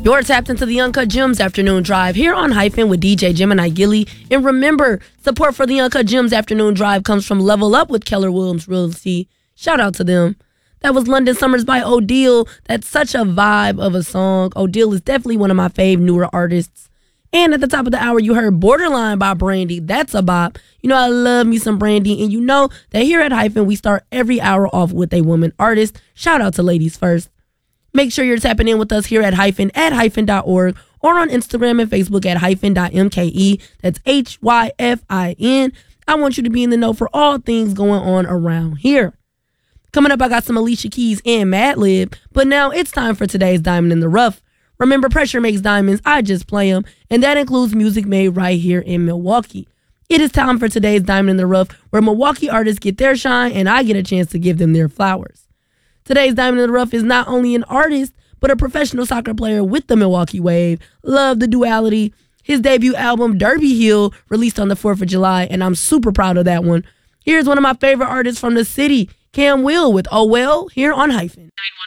You're tapped into the Uncut Gems Afternoon Drive here on Hyphen with DJ Gemini Gilly. And remember, support for the Uncut Gems Afternoon Drive comes from Level Up with Keller Williams Realty. Shout out to them. That was London Summers by Odile. That's such a vibe of a song. Odile is definitely one of my fave newer artists. And at the top of the hour, you heard Borderline by Brandy. That's a bop. You know I love me some Brandy. And you know that here at Hyphen, we start every hour off with a woman artist. Shout out to Ladies First. Make sure you're tapping in with us here at hyphen.org or on Instagram and Facebook at hyphen.mke. That's HYFIN. I want you to be in the know for all things going on around here. Coming up, I got some Alicia Keys and Madlib, but now it's time for today's Diamond in the Rough. Remember, pressure makes diamonds. I just play them, and that includes music made right here in Milwaukee. It is time for today's Diamond in the Rough, where Milwaukee artists get their shine and I get a chance to give them their flowers. Today's Diamond in the Rough is not only an artist, but a professional soccer player with the Milwaukee Wave. Love the duality. His debut album, Derby Hill, released on the 4th of July, and I'm super proud of that one. Here's one of my favorite artists from the city, Cam Will with Oh Well, here on Hyphen.